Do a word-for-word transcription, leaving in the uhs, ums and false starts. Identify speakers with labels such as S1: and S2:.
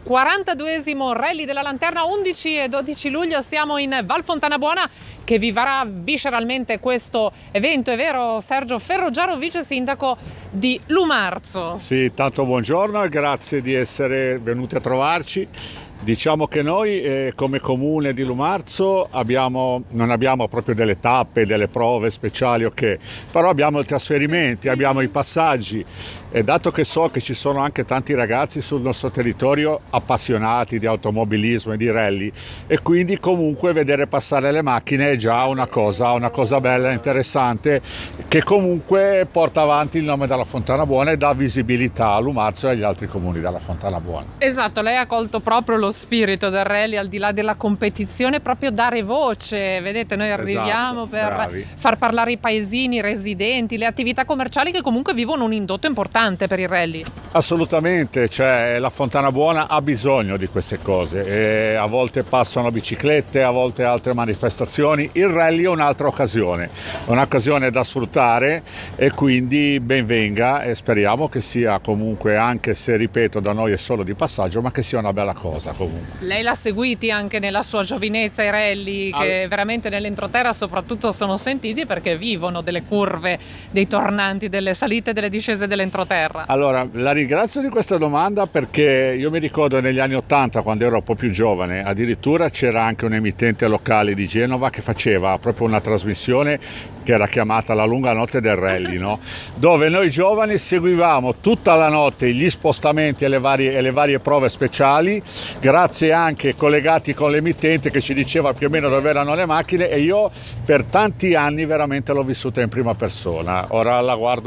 S1: quarantaduesimo Rally della Lanterna. Undici e dodici luglio siamo in Val Fontana Buona, che vivrà visceralmente questo evento. È vero, Sergio Ferroggiaro, vice sindaco di Lumarzo?
S2: Sì, tanto buongiorno e grazie di essere venuti a trovarci. Diciamo che noi eh, come comune di Lumarzo abbiamo, non abbiamo proprio delle tappe, delle prove speciali, ok, però abbiamo i trasferimenti, abbiamo i passaggi, e dato che so che ci sono anche tanti ragazzi sul nostro territorio appassionati di automobilismo e di rally, e quindi comunque vedere passare le macchine è già una cosa, una cosa bella, interessante, che comunque porta avanti il nome della Fontana Buona e dà visibilità a Lumarzo e agli altri comuni della Fontana Buona.
S1: Esatto, lei ha colto proprio lo spirito del rally, al di là della competizione, proprio dare voce. Vedete, noi arriviamo
S2: Esatto,
S1: per
S2: bravi.
S1: far parlare i paesini, i residenti, le attività commerciali che comunque vivono un indotto importante per il rally.
S2: Assolutamente, cioè la Fontana Buona ha bisogno di queste cose, e a volte passano biciclette, a volte altre manifestazioni. Il rally è un'altra occasione, un'occasione da sfruttare, e quindi ben venga, e speriamo che sia comunque, anche se ripeto da noi è solo di passaggio, ma che sia una bella cosa comunque.
S1: Lei l'ha seguiti anche nella sua giovinezza i rally, che
S2: All...
S1: veramente nell'entroterra soprattutto sono sentiti, perché vivono delle curve, dei tornanti, delle salite e delle discese dell'entroterra.
S2: Allora, la ringrazio di questa domanda, perché io mi ricordo negli anni ottanta, quando ero un po' più giovane, addirittura c'era anche un emittente locale di Genova che faceva proprio una trasmissione che era chiamata La lunga notte del rally, no? Dove noi giovani seguivamo tutta la notte gli spostamenti e le varie, e le varie prove speciali, grazie anche collegati con l'emittente che ci diceva più o meno dove erano le macchine, e io per tanti anni veramente l'ho vissuta in prima persona. Ora la guardo